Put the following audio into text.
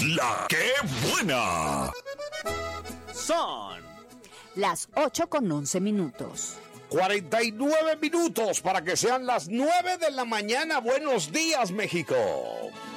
La que buena. Son las 8:11. 49 minutos para que sean las 9 de la mañana. Buenos días, México.